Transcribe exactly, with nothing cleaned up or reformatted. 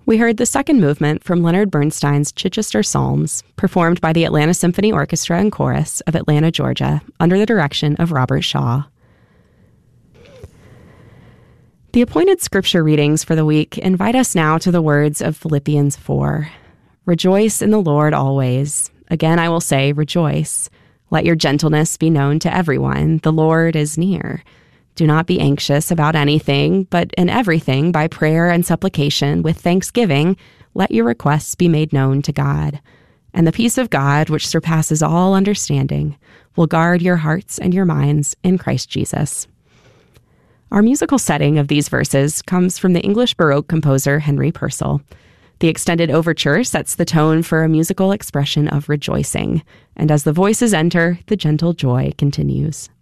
We heard the second movement from Leonard Bernstein's Chichester Psalms, performed by the Atlanta Symphony Orchestra and Chorus of Atlanta, Georgia, under the direction of Robert Shaw. The appointed scripture readings for the week invite us now to the words of Philippians four. Rejoice in the Lord always. Again, I will say, rejoice. Let your gentleness be known to everyone. The Lord is near. Do not be anxious about anything, but in everything, by prayer and supplication, with thanksgiving, let your requests be made known to God. And the peace of God, which surpasses all understanding, will guard your hearts and your minds in Christ Jesus. Our musical setting of these verses comes from the English Baroque composer Henry Purcell. The extended overture sets the tone for a musical expression of rejoicing, and as the voices enter, the gentle joy continues.